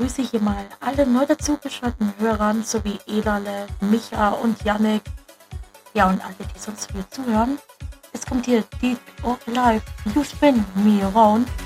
begrüße hier mal alle neu dazugeschalteten Hörern sowie Edale, Micha und Yannick. Ja, und alle, die sonst hier zuhören. Es kommt hier Deep or Alive, You Spin Me Around.